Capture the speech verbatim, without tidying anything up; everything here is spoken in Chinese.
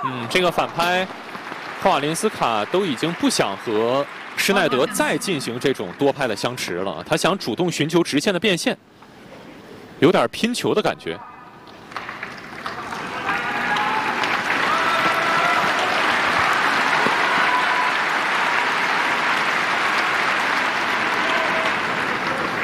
嗯，这个反拍，霍瓦林斯卡都已经不想和施耐德再进行这种多拍的相持了，他想主动寻求直线的变现，有点拼球的感觉。